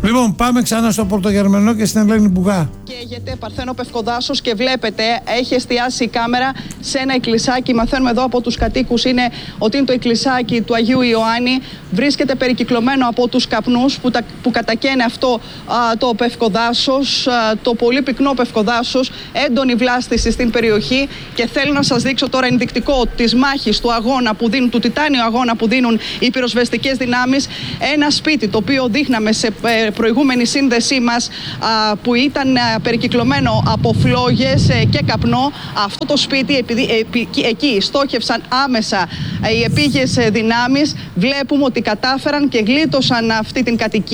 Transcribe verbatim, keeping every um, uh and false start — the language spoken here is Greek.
Λοιπόν, πάμε ξανά στο Πρωτογερμανό και στην Ελένη Μπουγά. Καίγεται Παρθένο Πευκοδάσος και βλέπετε, έχει εστιάσει η κάμερα σε ένα εκκλησάκι. Μαθαίνουμε εδώ από τους κατοίκους είναι ότι είναι το εκκλησάκι του Αγίου Ιωάννη. Βρίσκεται περικυκλωμένο από τους καπνούς που, τα, που κατακαίνε αυτό α, το Πευκοδάσος, α, το πολύ πυκνό Πευκοδάσος. Έντονη βλάστηση στην περιοχή και θέλω να σας δείξω τώρα ενδεικτικό της μάχης, του αγώνα που δίνουν, του τιτάνιου αγώνα που δίνουν οι πυροσβεστικές δυνάμεις. Ένα σπίτι το οποίο δείχναμε σε προηγούμενη σύνδεσή μας α, που ήταν α, περικυκλωμένο από φλόγες ε, και καπνό. Αυτό το σπίτι, επειδή επί, εκεί στόχευσαν άμεσα ε, οι επίγειες δυνάμεις, βλέπουμε ότι κατάφεραν και γλίτωσαν αυτή την κατοικία.